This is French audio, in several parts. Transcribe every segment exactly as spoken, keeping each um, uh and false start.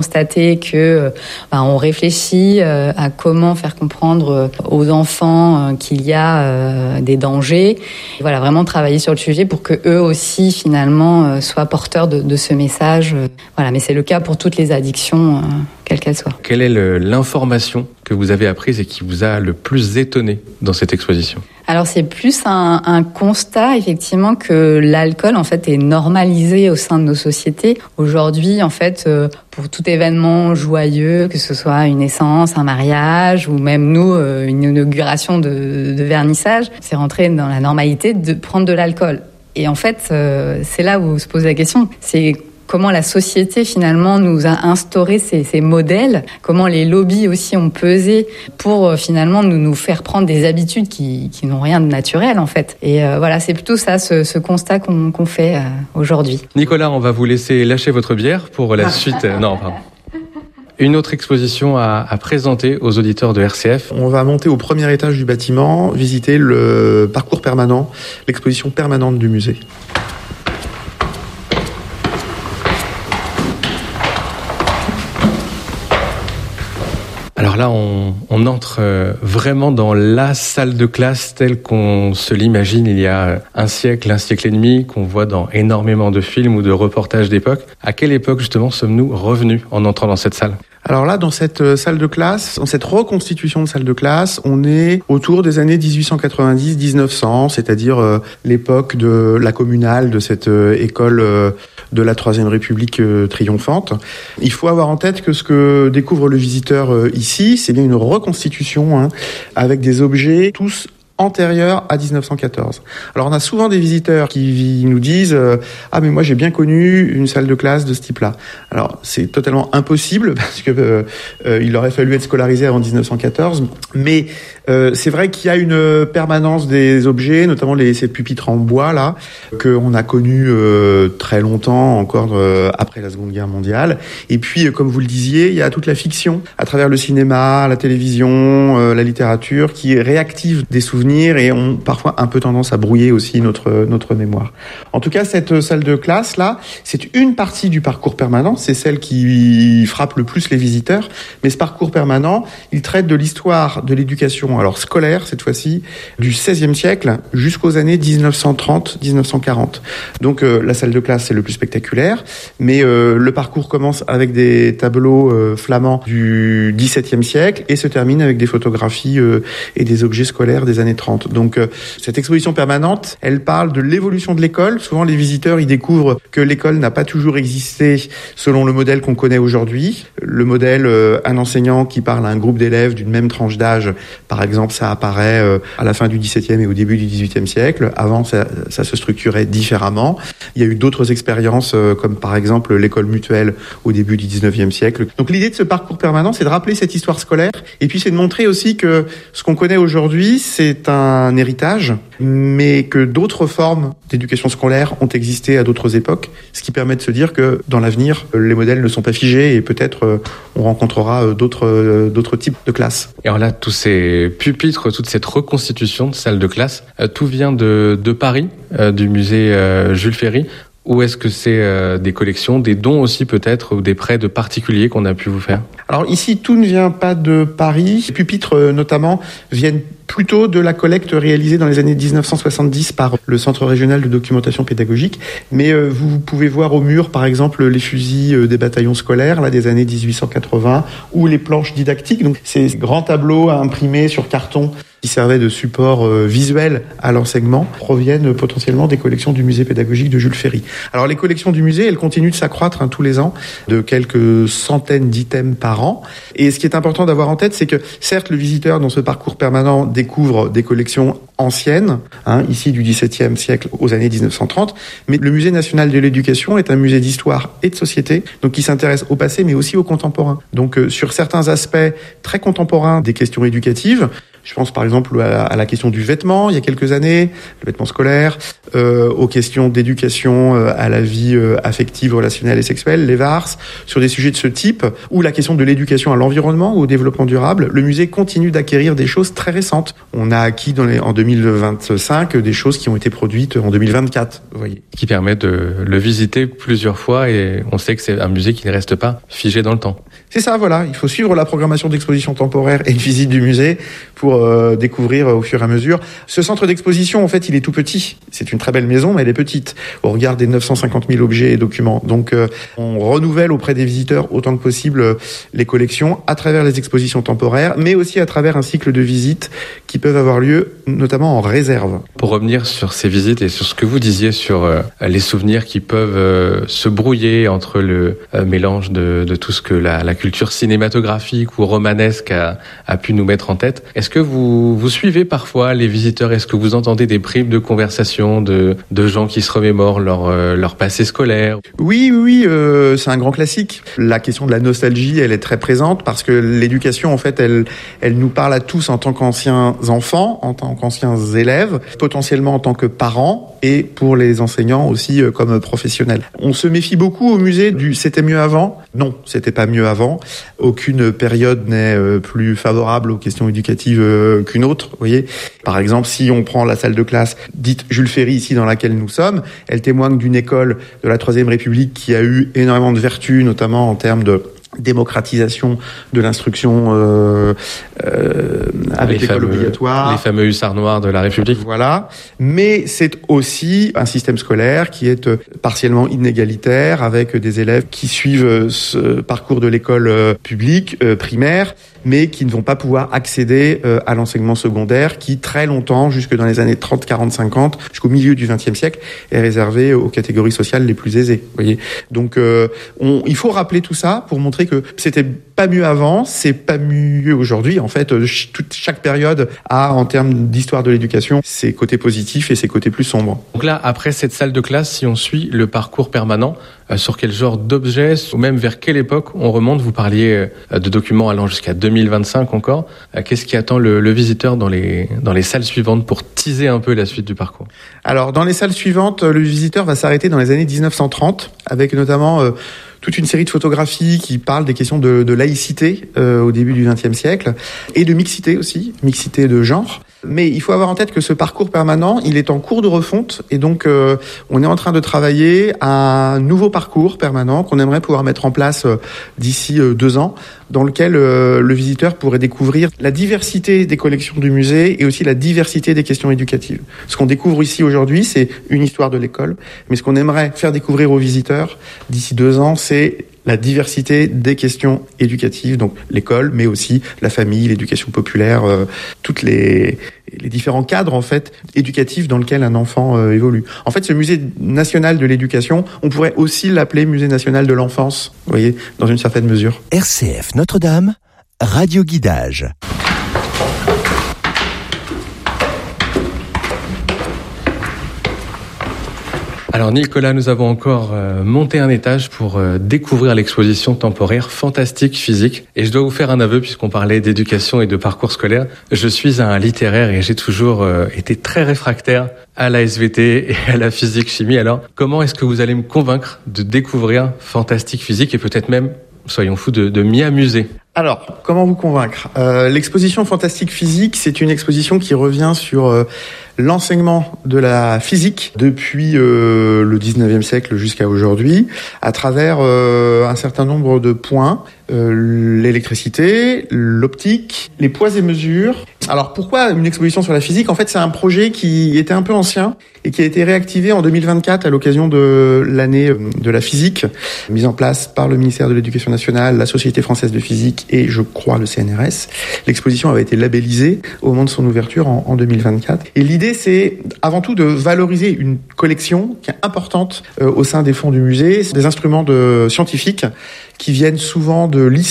Constater que ben, on réfléchit euh, à comment faire comprendre aux enfants euh, qu'il y a euh, des dangers. Et voilà, vraiment travailler sur le sujet pour que eux aussi finalement euh, soient porteurs de, de ce message. Voilà, mais c'est le cas pour toutes les addictions, euh, quelles qu'elles soient. Quelle est le, l'information que vous avez apprise et qui vous a le plus étonné dans cette exposition ? Alors c'est plus un, un constat effectivement que l'alcool en fait est normalisé au sein de nos sociétés. Aujourd'hui en fait euh, pour tout événement joyeux, que ce soit une naissance, un mariage ou même nous euh, une inauguration de, de vernissage, c'est rentré dans la normalité de prendre de l'alcool. Et en fait euh, c'est là où se pose la question, c'est comment la société finalement nous a instauré ces, ces modèles, comment les lobbies aussi ont pesé pour euh, finalement nous, nous faire prendre des habitudes qui, qui n'ont rien de naturel en fait. Et euh, voilà, c'est plutôt ça, ce, ce constat qu'on, qu'on fait euh, aujourd'hui. Nicolas, on va vous laisser lâcher votre bière pour la suite. Non, pardon. Une autre exposition à, à présenter aux auditeurs de R C F. On va monter au premier étage du bâtiment, visiter le parcours permanent, l'exposition permanente du musée. Alors là, on, on entre vraiment dans la salle de classe telle qu'on se l'imagine il y a un siècle, un siècle et demi, qu'on voit dans énormément de films ou de reportages d'époque. À quelle époque, justement, sommes-nous revenus en entrant dans cette salle ? Alors là, dans cette salle de classe, dans cette reconstitution de salle de classe, on est autour des années dix-huit cent quatre-vingt-dix à dix-neuf cents, c'est-à-dire euh, l'époque de la communale, de cette euh, école euh, de la Troisième République euh, triomphante. Il faut avoir en tête que ce que découvre le visiteur euh, ici, c'est bien une reconstitution hein, avec des objets tous antérieure à dix-neuf cent quatorze. Alors on a souvent des visiteurs qui nous disent euh, « Ah mais moi j'ai bien connu une salle de classe de ce type-là ». Alors c'est totalement impossible parce que euh, euh, il aurait fallu être scolarisé avant dix-neuf cent quatorze, mais euh, c'est vrai qu'il y a une permanence des objets, notamment les, ces pupitres en bois là, qu'on a connus euh, très longtemps, encore euh, après la Seconde Guerre mondiale. Et puis euh, comme vous le disiez, il y a toute la fiction à travers le cinéma, la télévision, euh, la littérature qui réactive des souvenirs et ont parfois un peu tendance à brouiller aussi notre notre mémoire. En tout cas, cette salle de classe là, c'est une partie du parcours permanent, c'est celle qui frappe le plus les visiteurs, mais ce parcours permanent, il traite de l'histoire de l'éducation, alors scolaire cette fois-ci, du seizième siècle jusqu'aux années dix-neuf cent trente à dix-neuf cent quarante. Donc euh, la salle de classe, c'est le plus spectaculaire, mais euh, le parcours commence avec des tableaux euh, flamands du dix-septième siècle et se termine avec des photographies euh, et des objets scolaires des années trente. Donc euh, cette exposition permanente, elle parle de l'évolution de l'école. Souvent les visiteurs, ils découvrent que l'école n'a pas toujours existé selon le modèle qu'on connaît aujourd'hui. Le modèle euh, un enseignant qui parle à un groupe d'élèves d'une même tranche d'âge, par exemple, ça apparaît euh, à la fin du dix-septième et au début du dix-huitième siècle. Avant, ça, ça se structurait différemment. Il y a eu d'autres expériences euh, comme par exemple l'école mutuelle au début du dix-neuvième siècle. Donc l'idée de ce parcours permanent, c'est de rappeler cette histoire scolaire et puis c'est de montrer aussi que ce qu'on connaît aujourd'hui, c'est un héritage, mais que d'autres formes d'éducation scolaire ont existé à d'autres époques, ce qui permet de se dire que dans l'avenir, les modèles ne sont pas figés et peut-être on rencontrera d'autres, d'autres types de classes. Et alors là, tous ces pupitres, toute cette reconstitution de salles de classe, tout vient de, de Paris, du musée Jules Ferry. Ou est-ce que c'est euh, des collections, des dons aussi peut-être, ou des prêts de particuliers qu'on a pu vous faire ? Alors ici, tout ne vient pas de Paris. Les pupitres, euh, notamment, viennent plutôt de la collecte réalisée dans les années dix-neuf cent soixante-dix par le Centre régional de documentation pédagogique. Mais euh, vous pouvez voir au mur, par exemple, les fusils euh, des bataillons scolaires là des années dix-huit cent quatre-vingts ou les planches didactiques. Donc ces grands tableaux imprimés sur carton qui servaient de support euh, visuel à l'enseignement proviennent euh, potentiellement des collections du musée pédagogique de Jules Ferry. Alors les collections du musée, elles continuent de s'accroître hein, tous les ans, de quelques centaines d'items par an. Et ce qui est important d'avoir en tête, c'est que certes le visiteur dans ce parcours permanent découvre des collections anciennes, hein, ici du dix-septième siècle aux années dix-neuf cent trente, mais le Musée national de l'éducation est un musée d'histoire et de société, donc qui s'intéresse au passé mais aussi au contemporain. Donc euh, sur certains aspects très contemporains des questions éducatives, Je pense par exemple à, à la question du vêtement, il y a quelques années, le vêtement scolaire, euh, aux questions d'éducation euh, à la vie euh, affective, relationnelle et sexuelle, les V A R S, sur des sujets de ce type, ou la question de l'éducation à l'environnement ou au développement durable. Le musée continue d'acquérir des choses très récentes. On a acquis dans les, en deux mille vingt-cinq des choses qui ont été produites en deux mille vingt-quatre, vous voyez. Qui permet de le visiter plusieurs fois, et on sait que c'est un musée qui ne reste pas figé dans le temps. C'est ça, voilà. Il faut suivre la programmation d'exposition temporaire et une visite du musée pour euh, découvrir euh, au fur et à mesure. Ce centre d'exposition, en fait, il est tout petit. C'est une très belle maison, mais elle est petite au regard des neuf cent cinquante mille objets et documents. Donc, euh, on renouvelle auprès des visiteurs autant que possible euh, les collections à travers les expositions temporaires, mais aussi à travers un cycle de visites qui peuvent avoir lieu, notamment en réserve. Pour revenir sur ces visites et sur ce que vous disiez sur euh, les souvenirs qui peuvent euh, se brouiller entre le euh, mélange de, de tout ce que la, la culture cinématographique ou romanesque a, a pu nous mettre en tête. Est-ce que vous, vous suivez parfois les visiteurs? Est-ce que vous entendez des bribes de conversation de, de gens qui se remémorent leur, euh, leur passé scolaire? Oui, oui, oui euh, c'est un grand classique. La question de la nostalgie, elle est très présente parce que l'éducation, en fait, elle, elle nous parle à tous en tant qu'anciens enfants, en tant qu'anciens élèves, potentiellement en tant que parents et pour les enseignants aussi euh, comme professionnels. On se méfie beaucoup au musée du « c'était mieux avant ». Non, c'était pas mieux avant. Aucune période n'est euh, plus favorable aux questions éducatives euh, qu'une autre, vous voyez. Par exemple, si on prend la salle de classe dite Jules Ferry ici dans laquelle nous sommes, elle témoigne d'une école de la Troisième République qui a eu énormément de vertus, notamment en termes de démocratisation de l'instruction euh, euh, avec les l'école fameux, obligatoire. Les fameux hussards noirs de la République. Voilà. Mais c'est aussi un système scolaire qui est partiellement inégalitaire, avec des élèves qui suivent ce parcours de l'école publique, euh, primaire, mais qui ne vont pas pouvoir accéder euh, à l'enseignement secondaire, qui très longtemps, jusque dans les années trente, quarante, cinquante, jusqu'au milieu du vingtième siècle, est réservé aux catégories sociales les plus aisées. Vous voyez. Donc, euh, on, il faut rappeler tout ça pour montrer que c'était pas mieux avant, c'est pas mieux aujourd'hui. En fait, toute, chaque période a, en termes d'histoire de l'éducation, ses côtés positifs et ses côtés plus sombres. Donc là, après cette salle de classe, si on suit le parcours permanent, euh, sur quel genre d'objets, ou même vers quelle époque on remonte? Vous parliez euh, de documents allant jusqu'à deux mille vingt-cinq encore. Euh, qu'est-ce qui attend le, le visiteur dans les, dans les salles suivantes pour teaser un peu la suite du parcours? Alors, dans les salles suivantes, le visiteur va s'arrêter dans les années dix-neuf cent trente, avec notamment euh, toute une série de photographies qui parlent des questions de, de laïcité euh, au début du vingtième siècle, et de mixité aussi, mixité de genre. Mais il faut avoir en tête que ce parcours permanent, il est en cours de refonte, et donc euh, on est en train de travailler à un nouveau parcours permanent qu'on aimerait pouvoir mettre en place euh, d'ici euh, deux ans, dans lequel euh, le visiteur pourrait découvrir la diversité des collections du musée et aussi la diversité des questions éducatives. Ce qu'on découvre ici aujourd'hui, c'est une histoire de l'école, mais ce qu'on aimerait faire découvrir aux visiteurs d'ici deux ans, c'est la diversité des questions éducatives, donc l'école, mais aussi la famille, l'éducation populaire, euh, toutes les, les différents cadres en fait éducatifs dans lesquels un enfant euh, évolue. En fait, ce musée national de l'éducation, on pourrait aussi l'appeler musée national de l'enfance, vous voyez, dans une certaine mesure. R C F Notre-Dame, Radio Guidage. Alors Nicolas, nous avons encore euh, monté un étage pour euh, découvrir l'exposition temporaire Fantastique Physique. Et je dois vous faire un aveu, puisqu'on parlait d'éducation et de parcours scolaire. Je suis un littéraire et j'ai toujours euh, été très réfractaire à la S V T et à la physique-chimie. Alors, comment est-ce que vous allez me convaincre de découvrir Fantastique Physique et peut-être même, soyons fous, de, de m'y amuser? Alors, comment vous convaincre? euh, L'exposition Fantastique Physique, c'est une exposition qui revient sur euh, l'enseignement de la physique depuis euh, le dix-neuvième siècle jusqu'à aujourd'hui, à travers euh, un certain nombre de points, euh, l'électricité, l'optique, les poids et mesures. Alors, pourquoi une exposition sur la physique? En fait, c'est un projet qui était un peu ancien et qui a été réactivé en deux mille vingt-quatre à l'occasion de l'année de la physique, mise en place par le ministère de l'Éducation nationale, la Société française de physique et je crois le C N R S. L'exposition avait été labellisée au moment de son ouverture en, en deux mille vingt-quatre. Et l'idée, c'est avant tout de valoriser une collection qui est importante euh, au sein des fonds du musée, des instruments de scientifiques qui viennent souvent de lycées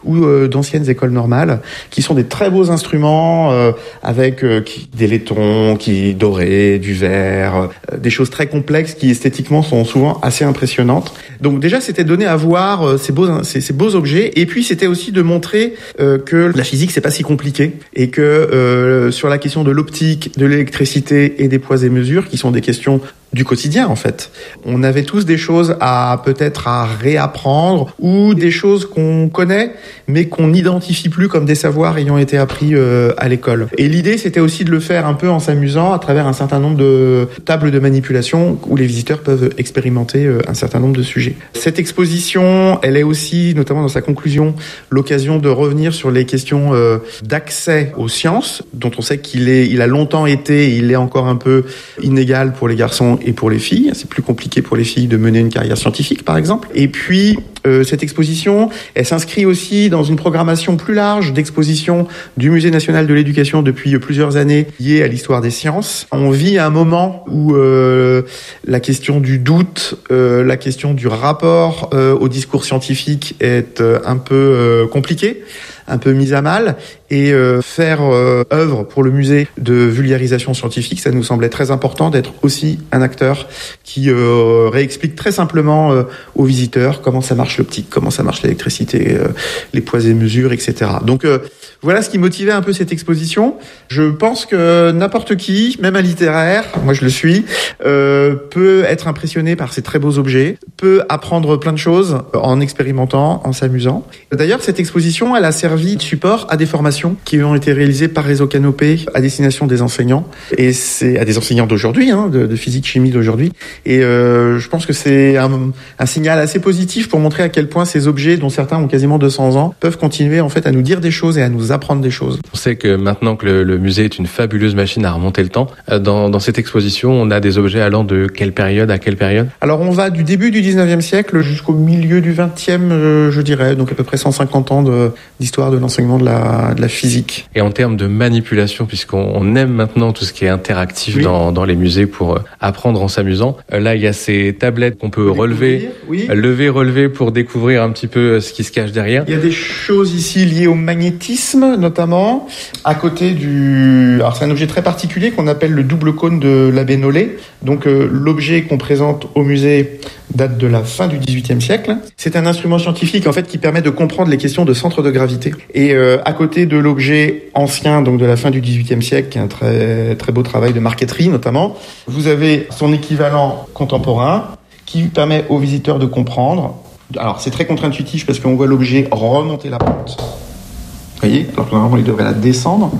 ou euh, d'anciennes écoles normales, qui sont des très beaux instruments euh, avec euh, qui, des laitons, qui dorés, du verre, euh, des choses très complexes qui esthétiquement sont souvent assez impressionnantes. Donc déjà, c'était donné à voir euh, ces beaux ces, ces beaux objets, et puis c'était aussi de montrer euh, que la physique c'est pas si compliqué, et que euh, sur la question de l'optique, de l'électricité et des poids et mesures, qui sont des questions du quotidien en fait. On avait tous des choses à peut-être à réapprendre, ou des choses qu'on connaît mais qu'on n'identifie plus comme des savoirs ayant été appris euh, à l'école. Et l'idée c'était aussi de le faire un peu en s'amusant à travers un certain nombre de tables de manipulation où les visiteurs peuvent expérimenter euh, un certain nombre de sujets. Cette exposition, elle est aussi, notamment dans sa conclusion, l'occasion de revenir sur les questions euh, d'accès aux sciences, dont on sait qu'il est, il a longtemps été, et il est encore un peu inégal pour les garçons et pour les filles. C'est plus compliqué pour les filles de mener une carrière scientifique, par exemple. Et puis, euh, cette exposition, elle s'inscrit aussi dans une programmation plus large d'exposition du Musée national de l'éducation depuis plusieurs années liée à l'histoire des sciences. On vit un moment où euh, la question du doute, euh, la question du rapport euh, au discours scientifique est euh, un peu euh, compliquée, un peu mise à mal, et euh, faire euh, œuvre pour le musée de vulgarisation scientifique, ça nous semblait très important d'être aussi un acteur qui euh, réexplique très simplement euh, aux visiteurs comment ça marche l'optique, comment ça marche l'électricité, euh, les poids et mesures, et cetera. Donc euh, voilà ce qui motivait un peu cette exposition. Je pense que n'importe qui, même un littéraire, moi je le suis, euh, peut être impressionné par ces très beaux objets, peut apprendre plein de choses en expérimentant, en s'amusant. D'ailleurs, cette exposition, elle a servi de support à des formations qui ont été réalisées par Réseau Canopé à destination des enseignants, et c'est à des enseignants d'aujourd'hui, hein, de, de physique chimie d'aujourd'hui. Et euh, je pense que c'est un, un signal assez positif pour montrer à quel point ces objets, dont certains ont quasiment deux cents ans, peuvent continuer en fait à nous dire des choses et à nous apprendre des choses. On sait que maintenant que le, le musée est une fabuleuse machine à remonter le temps, dans, dans cette exposition, on a des objets allant de quelle période à quelle période ? Alors on va du début du dix-neuvième siècle jusqu'au milieu du vingtième, euh, je dirais, donc à peu près cent cinquante ans de, d'histoire de l'enseignement de la, de la physique. Et en termes de manipulation, puisqu'on on aime maintenant tout ce qui est interactif oui. dans, dans les musées pour apprendre en s'amusant, là il y a ces tablettes qu'on peut relever, oui. lever, relever pour découvrir un petit peu ce qui se cache derrière. Il y a des choses ici liées au magnétisme notamment, à côté du... Alors c'est un objet très particulier qu'on appelle le double cône de l'abbé Nollet. Donc euh, l'objet qu'on présente au musée date de la fin du dix-huitième siècle. C'est un instrument scientifique en fait qui permet de comprendre les questions de centre de gravité. Et euh, à côté de l'objet ancien, donc de la fin du dix-huitième siècle, qui est un très très beau travail de marqueterie notamment, vous avez son équivalent contemporain qui permet aux visiteurs de comprendre. Alors c'est très contre-intuitif parce qu'on voit l'objet remonter la pente. Vous voyez, alors normalement il devrait la descendre.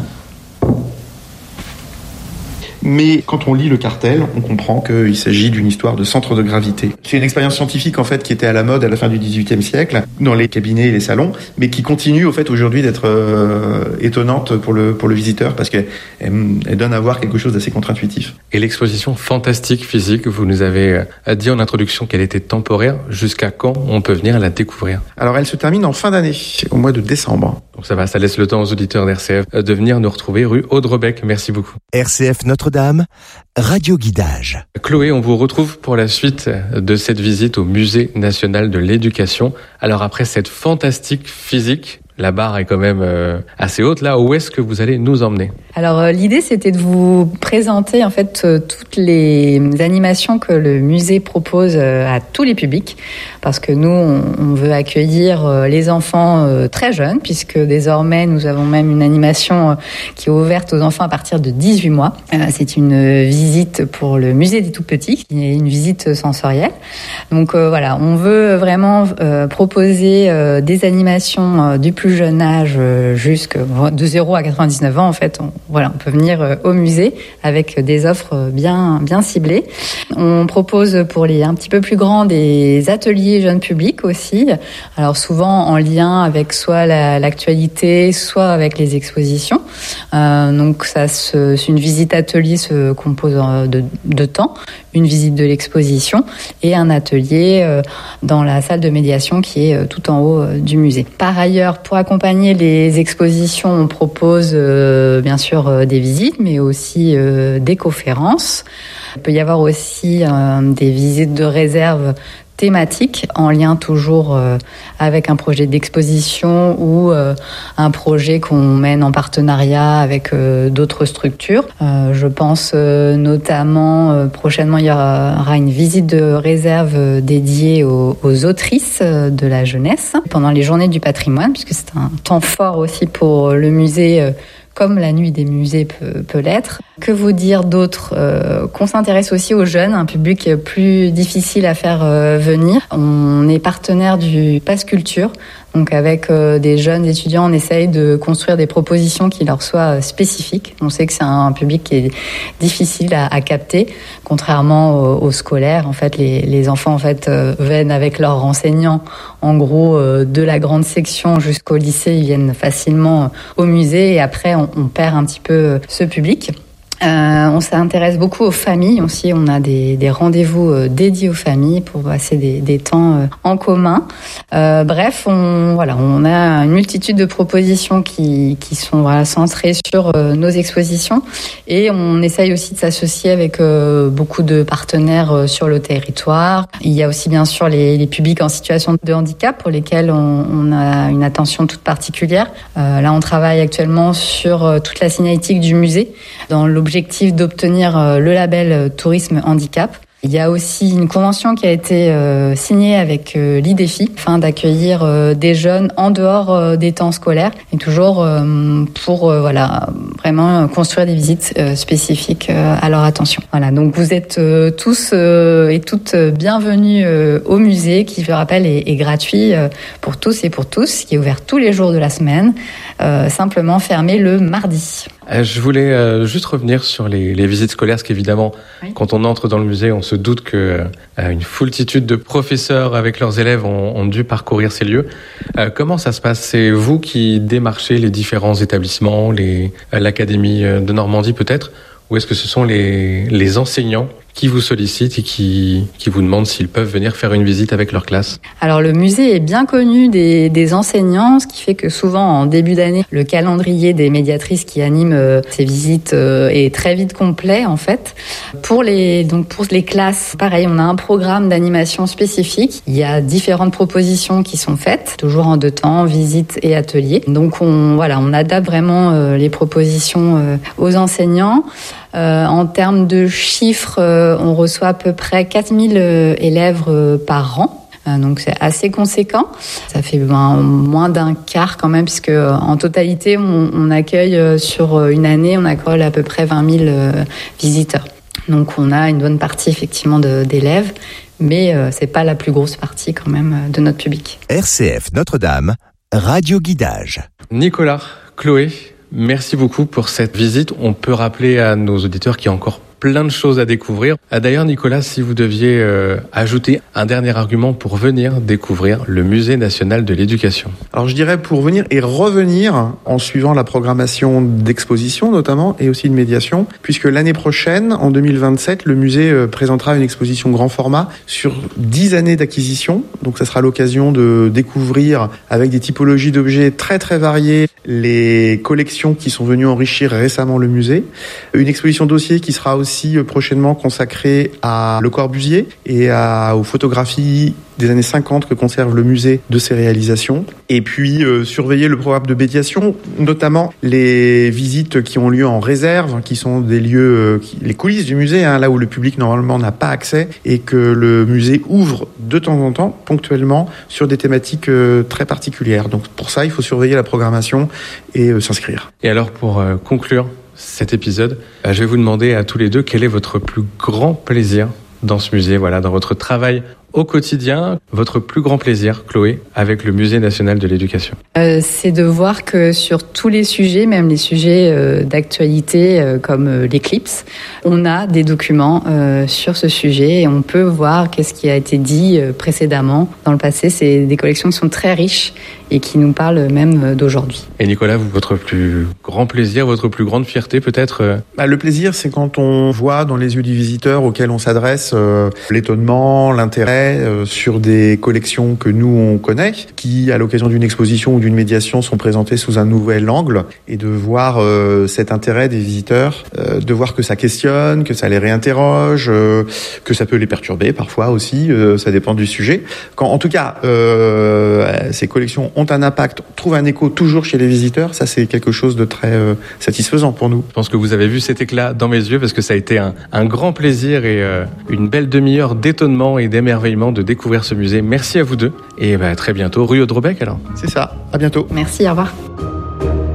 Mais quand on lit le cartel, on comprend qu'il s'agit d'une histoire de centre de gravité. C'est une expérience scientifique en fait qui était à la mode à la fin du dix-huitième siècle dans les cabinets et les salons, mais qui continue au fait aujourd'hui d'être euh, étonnante pour le pour le visiteur parce qu'elle elle donne à voir quelque chose d'assez contre-intuitif. Et l'exposition Fantastique Physique, vous nous avez dit en introduction qu'elle était temporaire. Jusqu'à quand on peut venir la découvrir ? Alors elle se termine en fin d'année, au mois de décembre. Donc ça va, ça laisse le temps aux auditeurs d'R C F de venir nous retrouver rue Audrebec. Merci beaucoup. R C F Notre-Dame, Radio Guidage. Chloé, on vous retrouve pour la suite de cette visite au Musée national de l'éducation. Alors après cette fantastique physique, la barre est quand même euh, assez haute là. Où est-ce que vous allez nous emmener ? Alors euh, l'idée c'était de vous présenter en fait euh, toutes les animations que le musée propose euh, à tous les publics, parce que nous on, on veut accueillir euh, les enfants euh, très jeunes, puisque désormais nous avons même une animation euh, qui est ouverte aux enfants à partir de dix-huit mois. Euh, c'est une visite pour le musée des tout petits, qui est une visite sensorielle. Donc euh, voilà, on veut vraiment euh, proposer euh, des animations euh, du plus jeune âge euh, jusque de zéro à quatre-vingt-dix-neuf ans en fait. On, Voilà, on peut venir au musée avec des offres bien bien ciblées. On propose pour les un petit peu plus grands des ateliers jeunes publics aussi. Alors souvent en lien avec soit la, l'actualité, soit avec les expositions. Euh, donc ça, se, une visite atelier se compose de, de temps, une visite de l'exposition et un atelier euh, dans la salle de médiation qui est euh, tout en haut euh, du musée. Par ailleurs, pour accompagner les expositions, on propose euh, bien sûr euh, des visites, mais aussi euh, des conférences. Il peut y avoir aussi euh, des visites de réserve thématiques en lien toujours euh, avec un projet d'exposition ou euh, un projet qu'on mène en partenariat avec euh, d'autres structures. Euh, je pense euh, notamment euh, prochainement il y aura une visite de réserve euh, dédiée aux, aux autrices euh, de la jeunesse pendant les journées du patrimoine, puisque c'est un temps fort aussi pour le musée euh, comme la nuit des musées peut, peut l'être. Que vous dire d'autre euh, qu'on s'intéresse aussi aux jeunes, un public plus difficile à faire euh, venir. On est partenaire du Pass Culture, donc avec euh, des jeunes étudiants, on essaye de construire des propositions qui leur soient euh, spécifiques. On sait que c'est un public qui est difficile à, à capter, contrairement aux, aux scolaires. En fait, les, les enfants en fait euh, viennent avec leurs enseignants. En gros, euh, de la grande section jusqu'au lycée, ils viennent facilement euh, au musée et après on, on perd un petit peu euh, ce public. Euh, on s'intéresse beaucoup aux familles aussi. On a des, des rendez-vous euh, dédiés aux familles pour passer des, des temps euh, en commun. Euh, bref, on voilà, on a une multitude de propositions qui qui sont voilà, centrées sur euh, nos expositions et on essaye aussi de s'associer avec euh, beaucoup de partenaires euh, sur le territoire. Il y a aussi bien sûr les, les publics en situation de handicap pour lesquels on, on a une attention toute particulière. Euh, là, on travaille actuellement sur euh, toute la signalétique du musée dans l'objectif Objectif d'obtenir le label Tourisme Handicap. Il y a aussi une convention qui a été euh, signée avec euh, l'I D F I afin d'accueillir euh, des jeunes en dehors euh, des temps scolaires et toujours euh, pour euh, voilà vraiment construire des visites euh, spécifiques euh, à leur attention. Voilà, donc vous êtes euh, tous euh, et toutes bienvenus euh, au musée qui, je le rappelle, est, est gratuit euh, pour tous et pour tous, qui est ouvert tous les jours de la semaine, euh, simplement fermé le mardi. Je voulais euh, juste revenir sur les, les visites scolaires, parce qu'évidemment, oui. Quand on entre dans le musée, on se doute que euh, une foultitude de professeurs avec leurs élèves ont, ont dû parcourir ces lieux. Euh, comment ça se passe ? C'est vous qui démarchez les différents établissements, les, euh, l'académie de Normandie peut-être, ou est-ce que ce sont les, les enseignants qui vous sollicitent et qui, qui vous demandent s'ils peuvent venir faire une visite avec leur classe? Alors le musée est bien connu des, des enseignants, ce qui fait que souvent en début d'année, le calendrier des médiatrices qui animent euh, ces visites euh, est très vite complet en fait. Pour les, donc pour les classes, pareil, on a un programme d'animation spécifique. Il y a différentes propositions qui sont faites, toujours en deux temps, visite et atelier. Donc on, voilà, on adapte vraiment euh, les propositions euh, aux enseignants. Euh, en termes de chiffres, euh, on reçoit à peu près quatre mille euh, élèves euh, par an. Euh, donc c'est assez conséquent. Ça fait ben, moins d'un quart quand même, puisque euh, en totalité, on, on accueille euh, sur une année, on accueille à peu près vingt mille euh, visiteurs. Donc on a une bonne partie effectivement de, d'élèves, mais euh, c'est pas la plus grosse partie quand même euh, de notre public. R C F Notre-Dame, Radio Guidage. Nicolas, Chloé, merci beaucoup pour cette visite. On peut rappeler à nos auditeurs qu'il y a encore plein de choses à découvrir. D'ailleurs, Nicolas, si vous deviez euh, ajouter un dernier argument pour venir découvrir le Musée national de l'éducation. Alors je dirais pour venir et revenir en suivant la programmation d'exposition notamment et aussi de médiation, puisque l'année prochaine, en deux mille vingt-sept, le musée euh, présentera une exposition grand format sur dix années d'acquisition. Donc ça sera l'occasion de découvrir avec des typologies d'objets très très variées les collections qui sont venues enrichir récemment le musée. Une exposition dossier qui sera aussi prochainement consacré à Le Corbusier et à, aux photographies des années cinquante que conserve le musée de ses réalisations. Et puis euh, surveiller le programme de médiation, notamment les visites qui ont lieu en réserve, qui sont des lieux, euh, qui, les coulisses du musée, hein, là où le public normalement n'a pas accès et que le musée ouvre de temps en temps, ponctuellement, sur des thématiques euh, très particulières. Donc pour ça, il faut surveiller la programmation et euh, s'inscrire. Et alors pour euh, conclure cet épisode, je vais vous demander à tous les deux quel est votre plus grand plaisir dans ce musée, voilà, dans votre travail au quotidien, votre plus grand plaisir, Chloé, avec le Musée national de l'éducation. Euh, c'est de voir que sur tous les sujets, même les sujets euh, d'actualité euh, comme euh, l'éclipse, on a des documents euh, sur ce sujet et on peut voir qu'est-ce qui a été dit euh, précédemment dans le passé. C'est des collections qui sont très riches et qui nous parle même d'aujourd'hui. Et Nicolas, vous, votre plus grand plaisir, votre plus grande fierté peut-être? Bah, le plaisir, c'est quand on voit dans les yeux du visiteur auquel on s'adresse euh, l'étonnement, l'intérêt euh, sur des collections que nous on connaît, qui à l'occasion d'une exposition ou d'une médiation sont présentées sous un nouvel angle, et de voir euh, cet intérêt des visiteurs, euh, de voir que ça questionne, que ça les réinterroge, euh, que ça peut les perturber parfois aussi, euh, ça dépend du sujet. Quand, en tout cas, euh, ces collections ont un impact, trouvent un écho toujours chez les visiteurs, ça c'est quelque chose de très euh, satisfaisant pour nous. Je pense que vous avez vu cet éclat dans mes yeux parce que ça a été un, un grand plaisir et euh, une belle demi-heure d'étonnement et d'émerveillement de découvrir ce musée. Merci à vous deux et bah, à très bientôt rue Audrebec alors. C'est ça, à bientôt. Merci, au revoir.